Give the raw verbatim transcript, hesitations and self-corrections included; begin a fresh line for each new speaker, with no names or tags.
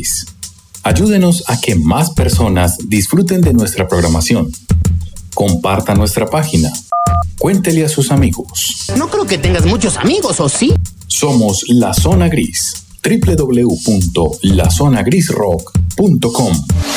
Gris. Ayúdenos a que más personas disfruten de nuestra programación. Comparta nuestra página. Cuéntele a sus amigos.
No creo que tengas muchos amigos, ¿o sí?
Somos La Zona Gris. doble u doble u doble u punto la zona gris rock punto com